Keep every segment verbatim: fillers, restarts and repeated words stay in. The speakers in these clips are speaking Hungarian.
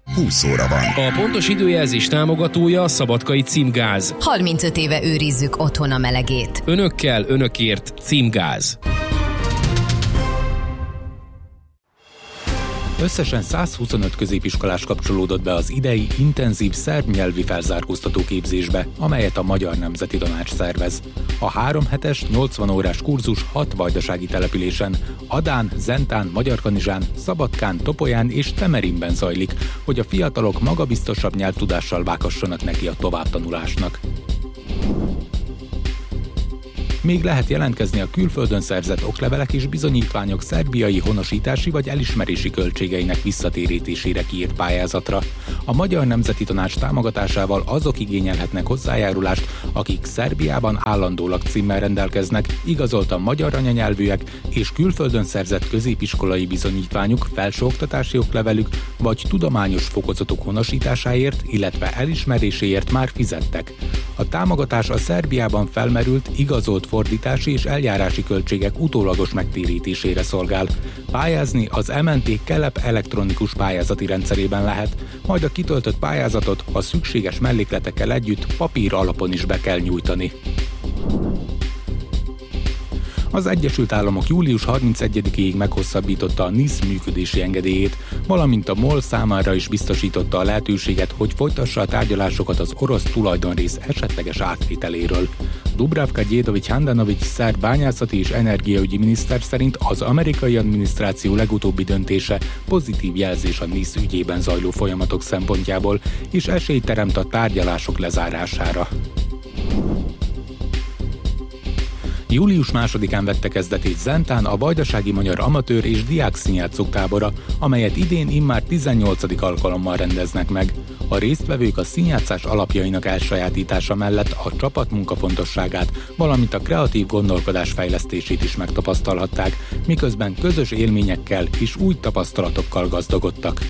húsz óra van. A pontos időjelzés támogatója a Szabadkai Címgáz. harmincöt éve őrizzük otthon a melegét. Önökkel, önökért Címgáz. Összesen százhuszonöt középiskolás kapcsolódott be az idei intenzív szerb nyelvi felzárkóztató képzésbe, amelyet a Magyar Nemzeti Tanács szervez. A három hetes, nyolcvan órás kurzus hat vajdasági településen, Adán, Zentán, Magyarkanizsán, Szabadkán, Topolyán és Temerinben zajlik, hogy a fiatalok magabiztosabb nyelvtudással vágassanak neki a továbbtanulásnak. Még lehet jelentkezni a külföldön szerzett oklevelek és bizonyítványok szerbiai honosítási vagy elismerési költségeinek visszatérítésére kiírt pályázatra. A Magyar Nemzeti Tanács támogatásával azok igényelhetnek hozzájárulást, akik Szerbiában állandó lakcímmel rendelkeznek, igazoltan magyar anyanyelvűek és külföldön szerzett középiskolai bizonyítványuk, felsőoktatási oklevelük vagy tudományos fokozatok honosításáért, illetve elismeréséért már fizettek. A támogatás a Szerbiában felmerült, igazolt fordítási és eljárási költségek utólagos megtérítésére szolgál. Pályázni az em en té Kelep elektronikus pályázati rendszerében lehet, majd a kitöltött pályázatot a szükséges mellékletekkel együtt papír alapon is be kell nyújtani. Az Egyesült Államok július harmincegyedikéig meghosszabbította a NIS működési engedélyét, valamint a MOL számára is biztosította a lehetőséget, hogy folytassa a tárgyalásokat az orosz tulajdonrész esetleges átvételéről. Dubravka Djedovic-Handanovic szerb bányászati és energiaügyi miniszter szerint az amerikai adminisztráció legutóbbi döntése pozitív jelzés a NIS ügyében zajló folyamatok szempontjából, és esélyt teremt a tárgyalások lezárására. július másodikán vette kezdetét Zentán a vajdasági magyar amatőr és diák színjátszók tábora, amelyet idén immár tizennyolcadik alkalommal rendeznek meg. A résztvevők a színjátszás alapjainak elsajátítása mellett a csapatmunka fontosságát, valamint a kreatív gondolkodás fejlesztését is megtapasztalhatták, miközben közös élményekkel és új tapasztalatokkal gazdagodtak.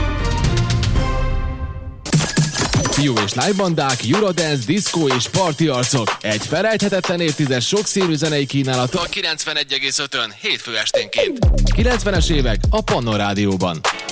Fiú és lánybandák, Eurodance, diszkó és parti arcok. Egy felejthetetlen évtized sokszínű zenei kínálattal kilencvenegy egész ötön hétfő esténként. kilencvenes évek a Pannon Rádióban.